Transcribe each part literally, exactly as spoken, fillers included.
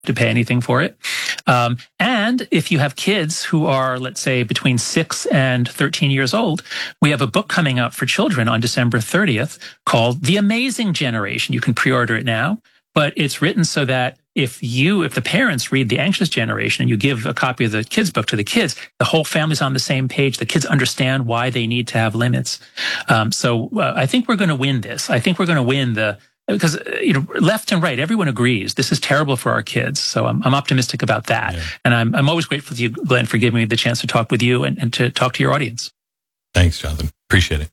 to pay anything for it. Um, and if you have kids who are, let's say, between six and thirteen years old, we have a book coming out for children on December thirtieth called The Amazing Generation. You can pre-order it now, but it's written so that if you, if the parents read The Anxious Generation and you give a copy of the kids' book to the kids, the whole family's on the same page. The kids understand why they need to have limits. Um, so uh, I think we're going to win this. I think we're going to win the, because, you know, left and right, everyone agrees this is terrible for our kids. So I'm, I'm optimistic about that. Yeah. And I'm, I'm always grateful to you, Glenn, for giving me the chance to talk with you and, and to talk to your audience. Thanks, Jonathan. Appreciate it.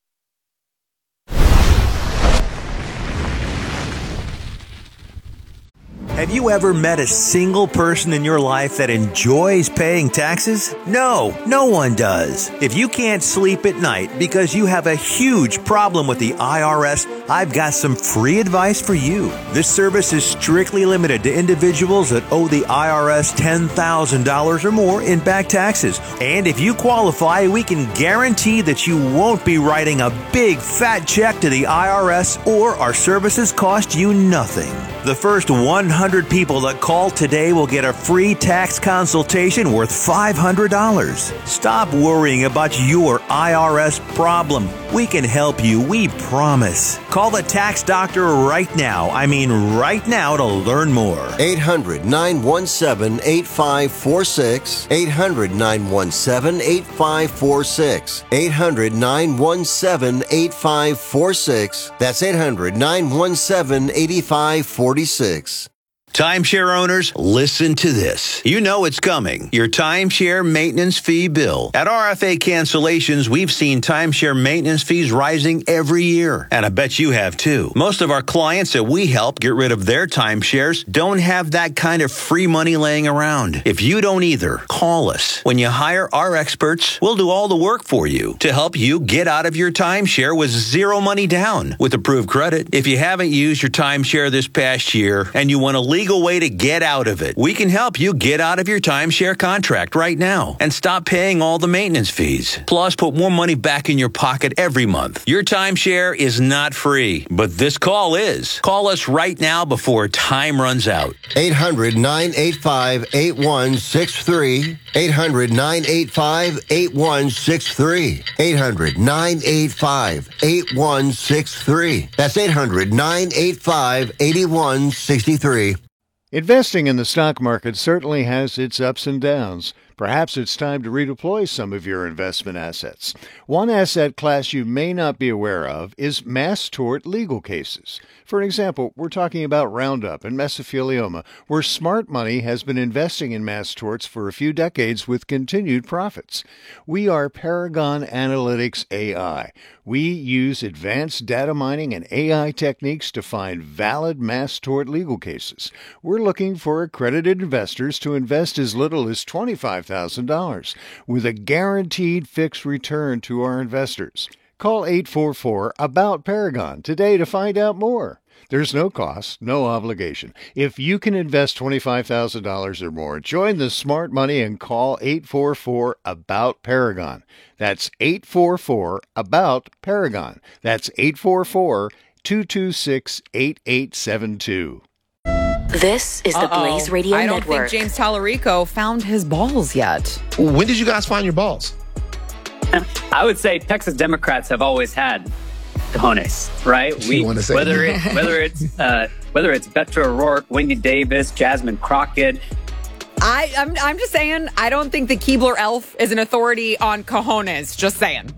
Have you ever met a single person in your life that enjoys paying taxes? No, no one does. If you can't sleep at night because you have a huge problem with the I R S, I've got some free advice for you. This service is strictly limited to individuals that owe the I R S ten thousand dollars or more in back taxes. And if you qualify, we can guarantee that you won't be writing a big fat check to the I R S, or our services cost you nothing. The first one hundred people that call today will get a free tax consultation worth five hundred dollars. Stop worrying about your I R S problem. We can help you, we promise. Call the tax doctor right now. I mean right now to learn more. eight hundred, nine one seven, eight five four six. eight hundred, nine one seven, eight five four six. eight hundred, nine one seven, eight five four six. That's eight hundred, nine one seven, eight five four six. Timeshare owners, listen to this. You know it's coming. Your timeshare maintenance fee bill. At R F A Cancellations, we've seen timeshare maintenance fees rising every year. And I bet you have too. Most of our clients that we help get rid of their timeshares don't have that kind of free money laying around. If you don't either, call us. When you hire our experts, we'll do all the work for you to help you get out of your timeshare with zero money down with approved credit. If you haven't used your timeshare this past year and you want to leave legal way to get out of it, we can help you get out of your timeshare contract right now and stop paying all the maintenance fees. Plus, put more money back in your pocket every month. Your timeshare is not free, but this call is. Call us right now before time runs out. eight hundred, nine eight five, eight one six three. eight hundred, nine eight five, eight one six three. eight hundred, nine eight five, eight one six three. That's eight hundred, nine eight five, eight one six three. Investing in the stock market certainly has its ups and downs. Perhaps it's time to redeploy some of your investment assets. One asset class you may not be aware of is mass tort legal cases. For example, we're talking about Roundup and mesothelioma, where smart money has been investing in mass torts for a few decades with continued profits. We are Paragon Analytics A I. We use advanced data mining and A I techniques to find valid mass tort legal cases. We're looking for accredited investors to invest as little as twenty-five thousand dollars with a guaranteed fixed return to our investors. Call eight four four, A B O U T, Paragon today to find out more. There's no cost, no obligation. If you can invest twenty-five thousand dollars or more, join the smart money and call eight four four, A B O U T, Paragon. That's eight four four, A B O U T, Paragon. That's eight four four, two two six, eight eight seven two. This is the Uh-oh. Blaze Radio I don't Network. think James Tallarico found his balls yet. When did you guys find your balls? I would say Texas Democrats have always had cojones, right? We whether it whether it's uh, whether it's Beto O'Rourke, Wendy Davis, Jasmine Crockett. I I'm I'm just saying I don't think the Keebler elf is an authority on cojones. Just saying.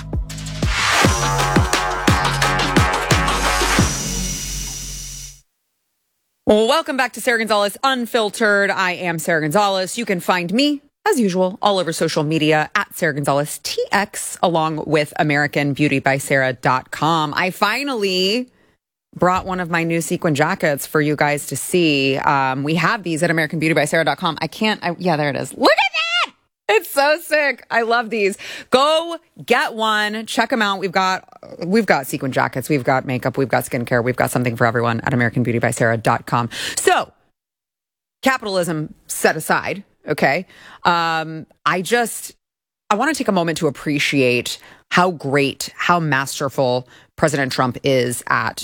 Well, welcome back to Sarah Gonzalez Unfiltered. I am Sarah Gonzalez. You can find me, as usual, all over social media at Sarah Gonzalez T X, along with American Beauty by Sarah dot com. I finally brought one of my new sequin jackets for you guys to see. Um, we have these at American Beauty by Sarah dot com. I can't, I, yeah, there it is. Look at that! It's so sick. I love these. Go get one. Check them out. We've got we've got sequin jackets. We've got makeup. We've got skincare. We've got something for everyone at American Beauty by Sarah dot com. So, capitalism set aside, okay? Um, I just, I want to take a moment to appreciate how great, how masterful President Trump is at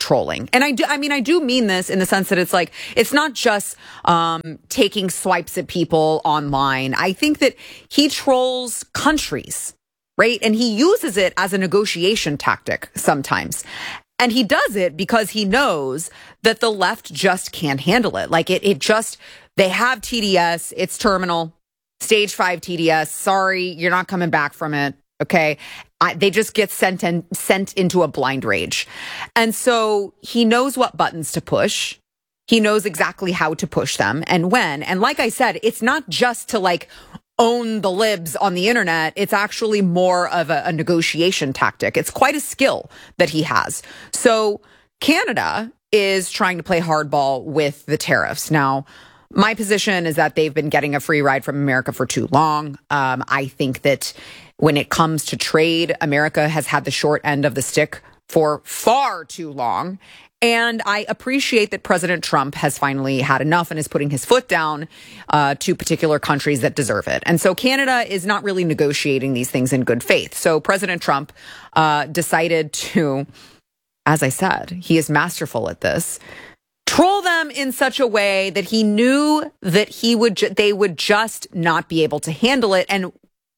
trolling. And I do, I mean, I do mean this in the sense that it's like, it's not just um, taking swipes at people online. I think that he trolls countries, right? And he uses it as a negotiation tactic sometimes. And he does it because he knows that the left just can't handle it. Like it, it just, they have T D S, it's terminal, stage five T D S. Sorry, you're not coming back from it. Okay. I, they just get sent and sent into a blind rage. And so he knows what buttons to push. He knows exactly how to push them and when. And like I said, it's not just to like own the libs on the internet. It's actually more of a, a negotiation tactic. It's quite a skill that he has. So Canada is trying to play hardball with the tariffs. Now, my position is that they've been getting a free ride from America for too long. Um, I think that when it comes to trade, America has had the short end of the stick for far too long. And I appreciate that President Trump has finally had enough and is putting his foot down uh, to particular countries that deserve it. And so Canada is not really negotiating these things in good faith. So President Trump uh, decided to, as I said, he is masterful at this, troll them in such a way that he knew that he would ju- they would just not be able to handle it. And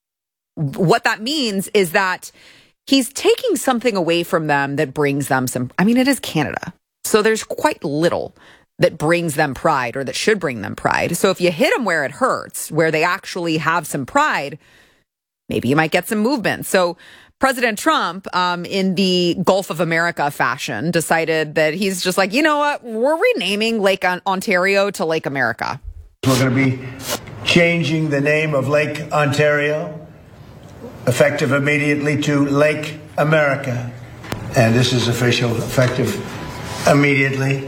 what that means is that he's taking something away from them that brings them some, I mean, it is Canada. So there's quite little that brings them pride or that should bring them pride. So if you hit them where it hurts, where they actually have some pride, maybe you might get some movement. So President Trump, um, in the Gulf of America fashion, decided that he's just like, you know what, we're renaming Lake Ontario to Lake America. We're going to be changing the name of Lake Ontario, effective immediately, to Lake America. And this is official, effective immediately.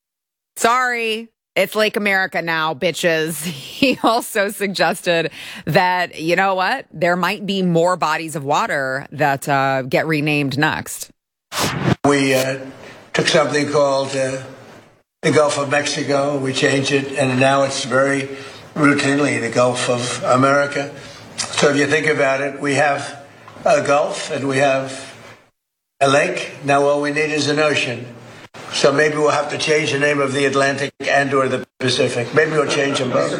Sorry, it's Lake America now, bitches. He also suggested that, you know what, there might be more bodies of water that uh, get renamed next. We uh, took something called uh, the Gulf of Mexico. We changed it, and now it's very routinely the Gulf of America. So if you think about it, we have a Gulf and we have a lake. Now all we need is an ocean. So maybe we'll have to change the name of the Atlantic and or the Pacific. Maybe we'll change them both.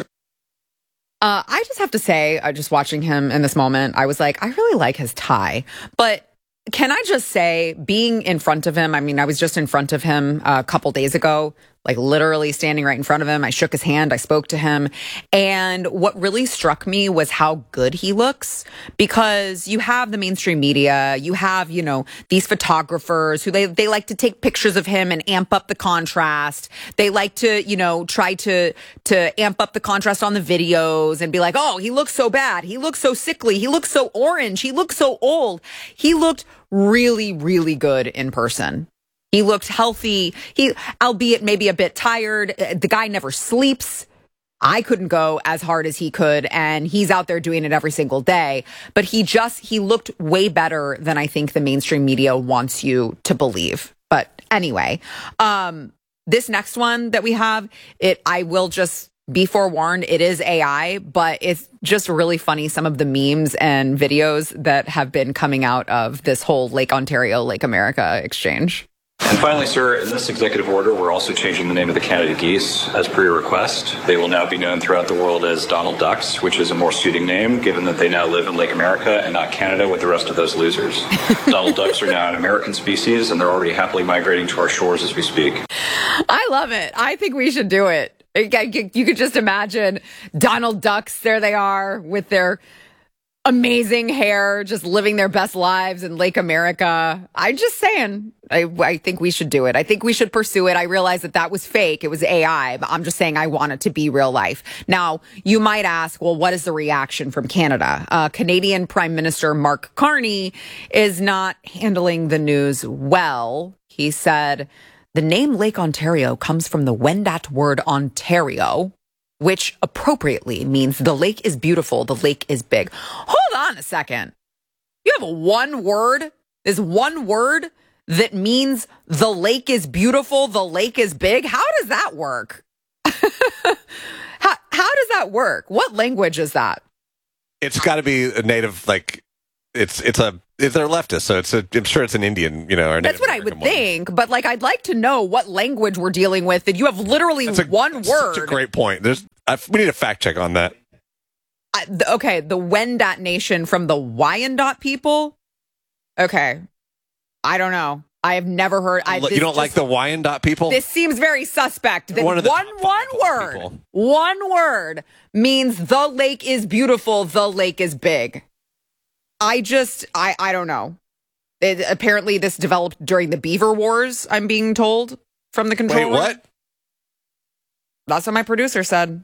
Uh, I just have to say, uh, just watching him in this moment, I was like, I really like his tie. But can I just say, being in front of him, I mean, I was just in front of him a couple days ago, like literally standing right in front of him. I shook his hand. I spoke to him. And what really struck me was how good he looks, because you have the mainstream media, you have, you know, these photographers who they, they like to take pictures of him and amp up the contrast. They like to, you know, try to, to amp up the contrast on the videos and be like, oh, he looks so bad. He looks so sickly. He looks so orange. He looks so old. He looked really, really good in person. He looked healthy. He, albeit maybe a bit tired. The guy never sleeps. I couldn't go as hard as he could, and he's out there doing it every single day. But he just, he looked way better than I think the mainstream media wants you to believe. But anyway, um, this next one that we have, it, I will just be forewarned, it is A I, but it's just really funny, some of the memes and videos that have been coming out of this whole Lake Ontario, Lake America exchange. And finally, sir, in this executive order, we're also changing the name of the Canada Geese as per your request. They will now be known throughout the world as Donald Ducks, which is a more suiting name, given that they now live in Lake America and not Canada with the rest of those losers. Donald Ducks are now an American species, and they're already happily migrating to our shores as we speak. I love it. I think we should do it. You could just imagine Donald Ducks, there they are with their amazing hair, just living their best lives in Lake America. I'm just saying, I, I think we should do it. I think we should pursue it. I realize that that was fake. It was A I, but I'm just saying I want it to be real life. Now, you might ask, well, what is the reaction from Canada? Uh, Canadian Prime Minister Mark Carney is not handling the news well. He said, the name Lake Ontario comes from the Wendat word Ontario, which appropriately means the lake is beautiful, the lake is big. Hold on a second. You have one word, this one word that means the lake is beautiful, the lake is big. How does that work? how, how does that work? What language is that? It's got to be a native, like, it's it's a they're leftists, so it's a, I'm sure it's an Indian, you know. Or That's what I would think, but like I'd like to know what language we're dealing with. That you have literally That's a, one word. Such a great point. There's I, we need a fact check on that. Uh, the, okay, the Wendat Nation from the Wyandotte people. Okay, I don't know. I have never heard. I, you don't just, like the Wyandotte people? This seems very suspect. That one one one word, people. one word means the lake is beautiful. The lake is big. I just, I, I don't know. It, apparently, this developed during the Beaver Wars. I'm being told from the control room. Wait, what? That's what my producer said.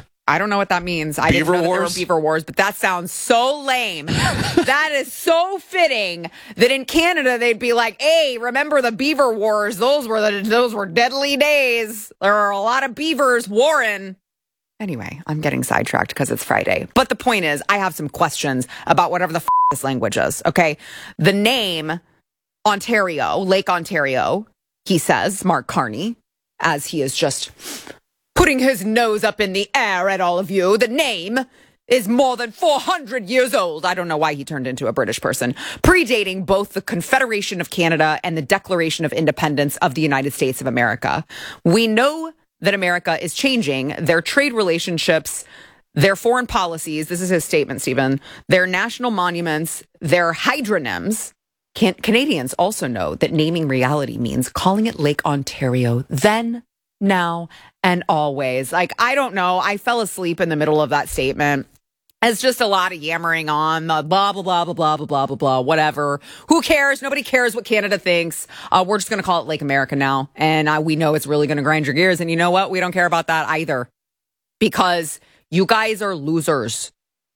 I don't know what that means. I Beaver didn't know Wars? that there were Beaver Wars, but that sounds so lame. That is so fitting that in Canada they'd be like, "Hey, remember the Beaver Wars? Those were the those were deadly days. There are a lot of beavers warring." Anyway, I'm getting sidetracked because it's Friday. But the point is, I have some questions about whatever the f- this language is. Okay, the name Ontario, Lake Ontario. He says, Mark Carney, as he is just putting his nose up in the air at all of you. The name is more than four hundred years old. I don't know why he turned into a British person. Predating both the Confederation of Canada and the Declaration of Independence of the United States of America. We know that America is changing their trade relationships, their foreign policies. This is his statement, Stephen. Their national monuments, their hydronyms. Can- Canadians also know that naming reality means calling it Lake Ontario then, now, and always. Like, I don't know. I fell asleep in the middle of that statement. It's just a lot of yammering on the blah, blah, blah, blah, blah, blah, blah, blah, blah, whatever. Who cares? Nobody cares what Canada thinks. Uh, we're just going to call it Lake America now. And uh, we know it's really going to grind your gears. And you know what? We don't care about that either. Because you guys are losers.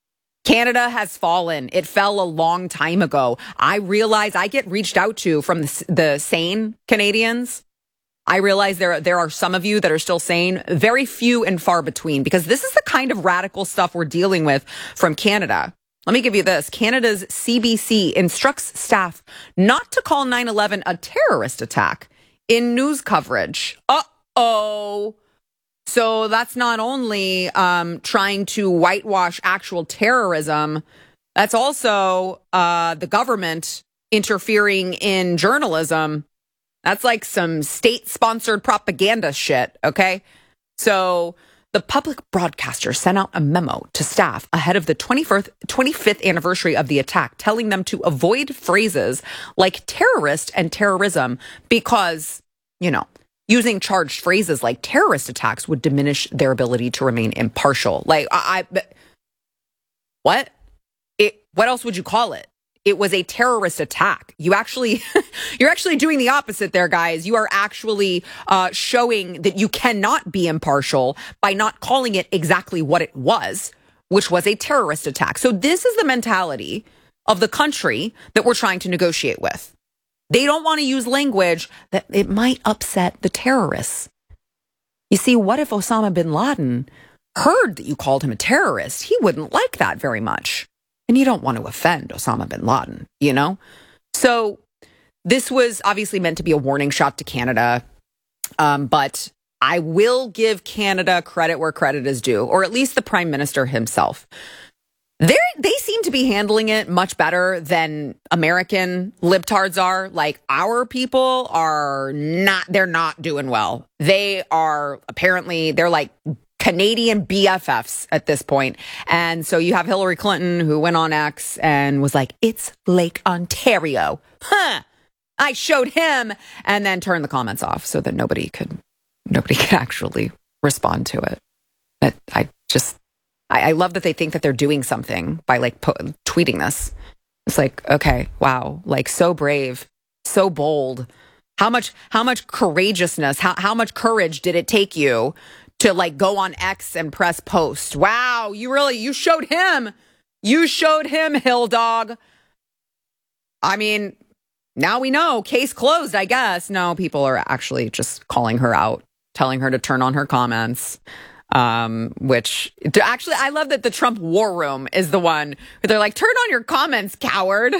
Canada has fallen. It fell a long time ago. I realize I get reached out to from the, the sane Canadians. I realize there, there are some of you that are still sane, very few and far between, because this is the kind of radical stuff we're dealing with from Canada. Let me give you this. Canada's C B C instructs staff not to call nine eleven a terrorist attack in news coverage. Uh-oh. So that's not only um, trying to whitewash actual terrorism, that's also uh, the government interfering in journalism. That's like some state-sponsored propaganda shit, okay? So the public broadcaster sent out a memo to staff ahead of the twenty-fifth anniversary of the attack, telling them to avoid phrases like terrorist and terrorism because, you know, using charged phrases like terrorist attacks would diminish their ability to remain impartial. Like, I... I what? It, what else would you call it? It was a terrorist attack. You actually, you're actually doing the opposite there, guys. You are actually uh, showing that you cannot be impartial by not calling it exactly what it was, which was a terrorist attack. So this is the mentality of the country that we're trying to negotiate with. They don't want to use language that it might upset the terrorists. You see, what if Osama bin Laden heard that you called him a terrorist? He wouldn't like that very much. And you don't want to offend Osama bin Laden, you know? So this was obviously meant to be a warning shot to Canada. Um, but I will give Canada credit where credit is due, or at least the Prime Minister himself. They're, they seem to be handling it much better than American libtards are. Like, our people are not, they're not doing well. They are apparently, they're like Canadian B F Fs at this point. And so you have Hillary Clinton, who went on X and was like, it's Lake Ontario. Huh. I showed him, and then turned the comments off so that nobody could, nobody could actually respond to it. But I just, I, I love that they think that they're doing something by like po- tweeting this. It's like, okay, wow, like so brave, so bold. How much, how much courageousness, how, how much courage did it take you to like go on X and press post? Wow, you really, you showed him. You showed him, Hill Dog. I mean, now we know. Case closed, I guess. No, people are actually just calling her out, telling her to turn on her comments. Um, which actually, I love that the Trump war room is the one where they're like, turn on your comments, coward.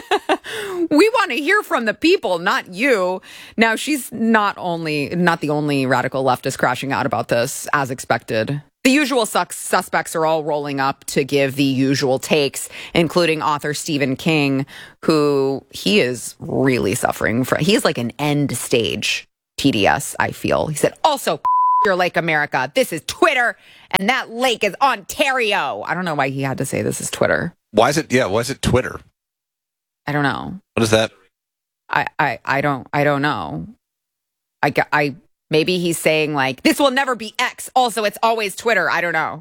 We want to hear from the people, not you. Now, she's not only, not the only radical leftist crashing out about this, as expected. The usual suspects are all rolling up to give the usual takes, including author Stephen King, who he is really suffering from. He is like an end stage T D S, I feel. He said, also, your Lake America. This is Twitter, and that lake is Ontario. I don't know why he had to say this is Twitter. Why is it, yeah, why is it Twitter? I don't know. What is that? I, I, I don't, I don't know. I, I, maybe he's saying like, this will never be X. Also, it's always Twitter. I don't know.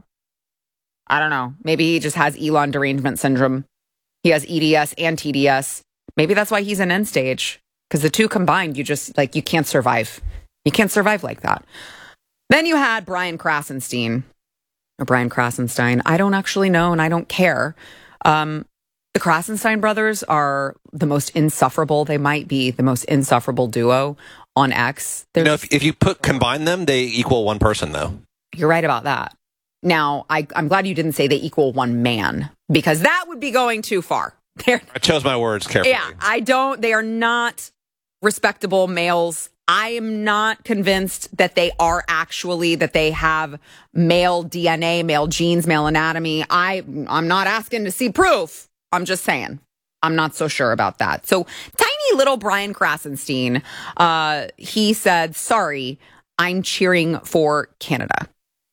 I don't know. Maybe he just has Elon derangement syndrome. He has E D S and T D S. Maybe that's why he's in end stage. Because the two combined, you just, like, you can't survive. You can't survive like that. Then you had Brian Krasenstein. Or Brian Krasenstein. I don't actually know, and I don't care. Um, the Krasenstein brothers are the most insufferable. They might be the most insufferable duo on X. You know, if, if you put combine them, they equal one person, though. You're right about that. Now, I, I'm glad you didn't say they equal one man, because that would be going too far. They're, I chose my words carefully. Yeah, I don't. They are not respectable males. I am not convinced that they are actually, that they have male D N A, male genes, male anatomy. I, I'm not asking to see proof. I'm just saying. I'm not so sure about that. So tiny little Brian Krasenstein, uh, he said, sorry, I'm cheering for Canada.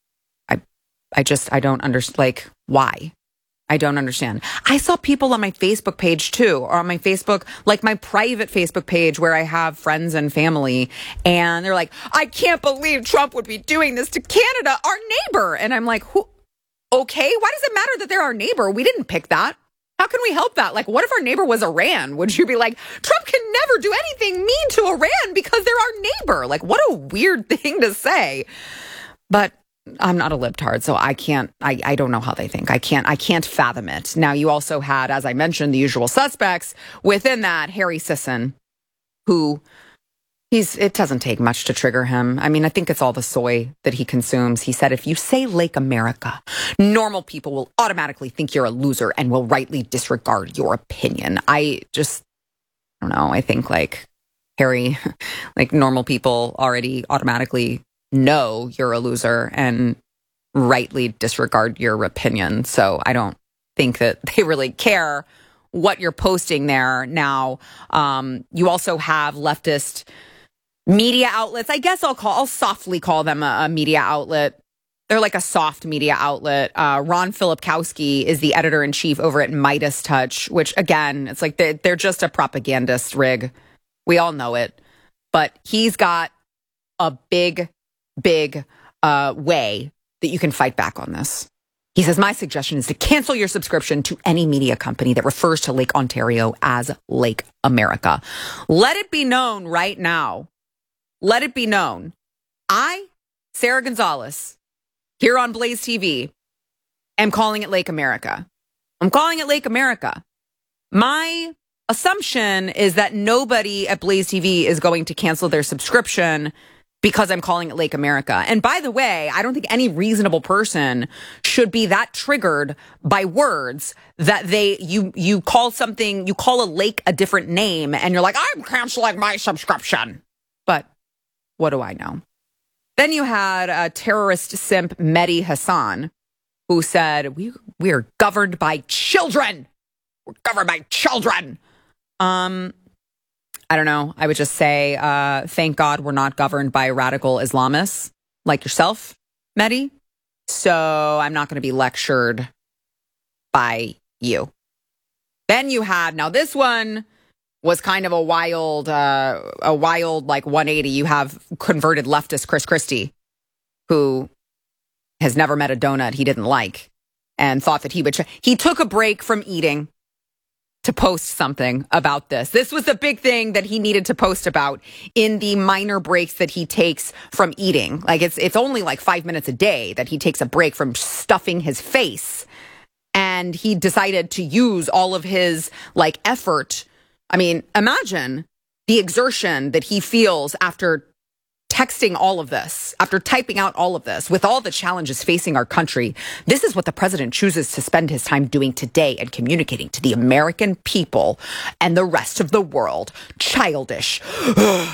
I, I just, I don't understand, like, why? I don't understand. I saw people on my Facebook page too, or on my Facebook, like my private Facebook page where I have friends and family, and they're like, I can't believe Trump would be doing this to Canada, our neighbor. And I'm like, who? Okay, why does it matter that they're our neighbor? We didn't pick that. How can we help that? Like, what if our neighbor was Iran? Would you be like, Trump can never do anything mean to Iran because they're our neighbor? Like, what a weird thing to say. But I'm not a libtard, so I can't, I, I don't know how they think. I can't, I can't fathom it. Now, you also had, as I mentioned, the usual suspects. Within that, Harry Sisson, who he's, it doesn't take much to trigger him. I mean, I think it's all the soy that he consumes. He said, if you say Lake America, normal people will automatically think you're a loser and will rightly disregard your opinion. I just, I don't know. I think like Harry, like normal people already automatically know you're a loser and rightly disregard your opinion. So I don't think that they really care what you're posting there. Now, um, you also have leftist media outlets. I guess I'll call, I'll softly call them a, a media outlet. They're like a soft media outlet. Uh, Ron Filipkowski is the editor-in-chief over at Midas Touch, which again, it's like they're, they're just a propagandist rig. We all know it. But he's got a big big uh, way that you can fight back on this. He says, my suggestion is to cancel your subscription to any media company that refers to Lake Ontario as Lake America. Let it be known right now. Let it be known. I, Sarah Gonzalez, here on Blaze T V, am calling it Lake America. I'm calling it Lake America. My assumption is that nobody at Blaze T V is going to cancel their subscription because I'm calling it Lake America. And by the way, I don't think any reasonable person should be that triggered by words that they, you, you call something, you call a lake a different name and you're like, I'm canceling my subscription. But what do I know? Then you had a terrorist simp, Mehdi Hassan, who said, we, we are governed by children. We're governed by children. Um, I don't know. I would just say, uh, thank God we're not governed by radical Islamists like yourself, Mehdi. So I'm not going to be lectured by you. Then you had, now this one was kind of a wild, uh, a wild like one eighty. You have converted leftist Chris Christie, who has never met a donut he didn't like and thought that he would, ch- he took a break from eating to post something about this. This was the big thing that he needed to post about in the minor breaks that he takes from eating. Like it's it's only like five minutes a day that he takes a break from stuffing his face. And he decided to use all of his like effort. I mean, imagine the exertion that he feels after texting all of this, after typing out all of this, with all the challenges facing our country. This is what the president chooses to spend his time doing today and communicating to the American people and the rest of the world. Childish.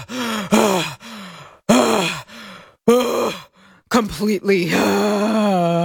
Completely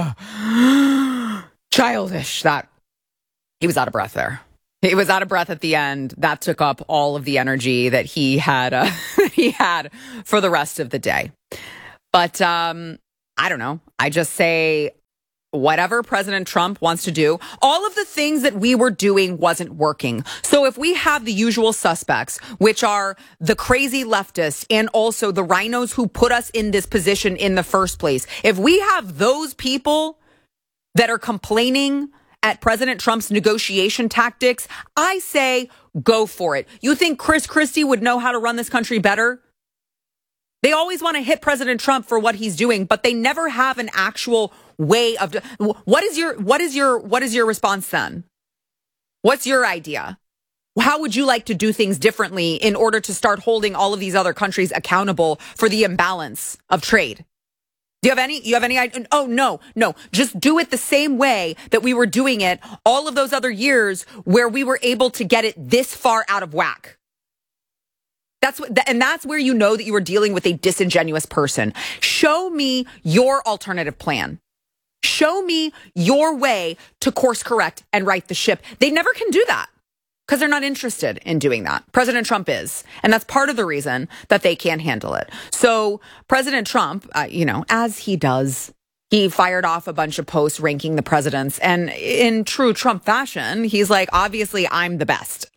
childish. That he was out of breath there. He was out of breath at the end. That took up all of the energy that he had uh, he had for the rest of the day. But um, I don't know. I just say whatever President Trump wants to do, all of the things that we were doing wasn't working. So if we have the usual suspects, which are the crazy leftists and also the rhinos who put us in this position in the first place, if we have those people that are complaining at President Trump's negotiation tactics, I say go for it. You think Chris Christie would know how to run this country better? They always want to hit President Trump for what he's doing, but they never have an actual way of. What is your what is your what is your response then? What's your idea? How would you like to do things differently in order to start holding all of these other countries accountable for the imbalance of trade? Do you have any, you have any idea? Oh, no, no. Just do it the same way that we were doing it all of those other years where we were able to get it this far out of whack. That's what, and that's where you know that you were dealing with a disingenuous person. Show me your alternative plan. Show me your way to course correct and right the ship. They never can do that. Because they're not interested in doing that. President Trump is. And that's part of the reason that they can't handle it. So President Trump, uh, you know, as he does, he fired off a bunch of posts ranking the presidents. And in true Trump fashion, he's like, obviously, I'm the best.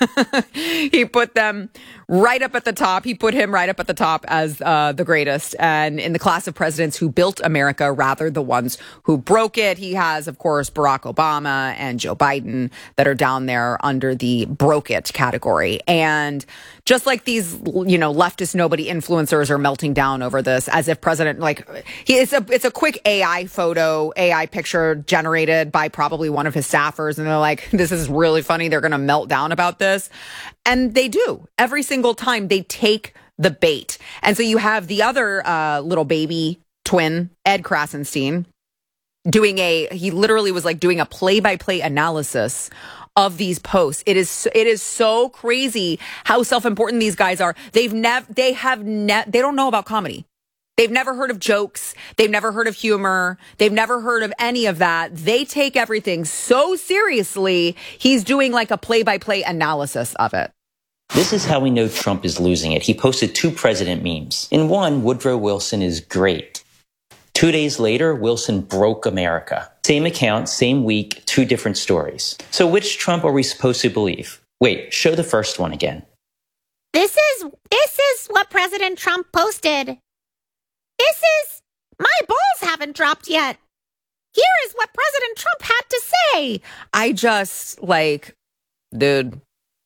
He put them right up at the top. He put him right up at the top as uh, the greatest. And in the class of presidents who built America, rather the ones who broke it, he has, of course, Barack Obama and Joe Biden that are down there under the broke it category. And just like these, you know, leftist nobody influencers are melting down over this, as if President, like, he it's a it's a quick A I photo, A I picture generated by probably one of his staffers, and they're like, this is really funny. They're going to melt down about this. And they do. Every single time they take the bait. And so you have the other uh, little baby twin, Ed Krasenstein, doing a, he literally was like doing a play-by-play analysis of these posts. It is, it is so crazy how self-important these guys are. They've never, they have ne- they don't know about comedy. They've never heard of jokes. They've never heard of humor. They've never heard of any of that. They take everything so seriously. He's doing like a play-by-play analysis of it. This is how we know Trump is losing it. He posted two president memes. In one, Woodrow Wilson is great. Two days later, Wilson broke America. Same account, same week, two different stories. So which Trump are we supposed to believe? Wait, show the first one again. This is, this is what President Trump posted. This is, my balls haven't dropped yet. Here is what President Trump had to say. I just, like, dude,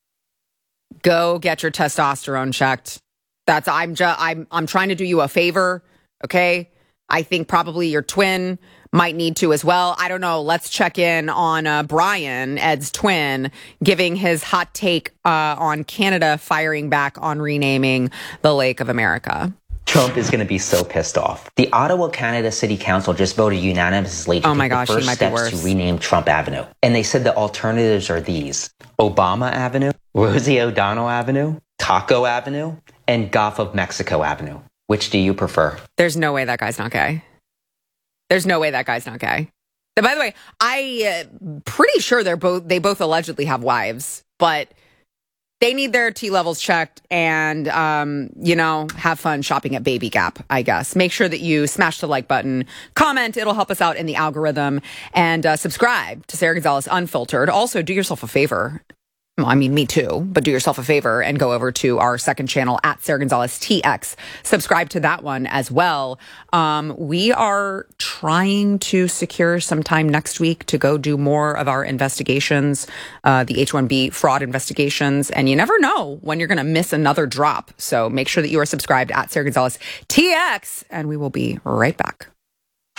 go get your testosterone checked. That's, I'm just, I'm, I'm trying to do you a favor, okay? I think probably your twin might need to as well. I don't know. Let's check in on uh, Brian, Ed's twin, giving his hot take uh, on Canada firing back on renaming the Lake of America. Trump is going to be so pissed off. The Ottawa, Canada City Council just voted unanimously to oh my take gosh, the first steps to rename Trump Avenue. And they said the alternatives are these: Obama Avenue, Rosie O'Donnell Avenue, Taco Avenue, and Gulf of Mexico Avenue. Which do you prefer? There's no way that guy's not gay. There's no way that guy's not gay. And by the way, I uh, pretty sure they're both they both allegedly have wives, but they need their T levels checked and, um, you know, have fun shopping at Baby Gap, I guess. Make sure that you smash the like button, comment. It'll help us out in the algorithm, and uh, subscribe to Sarah Gonzalez Unfiltered. Also, do yourself a favor. Well, I mean, me too, but do yourself a favor and go over to our second channel at Sarah Gonzalez T X. Subscribe to that one as well. Um, we are trying to secure some time next week to go do more of our investigations, uh, the H one B fraud investigations. And you never know when you're going to miss another drop. So make sure that you are subscribed at Sarah Gonzalez T X, and we will be right back.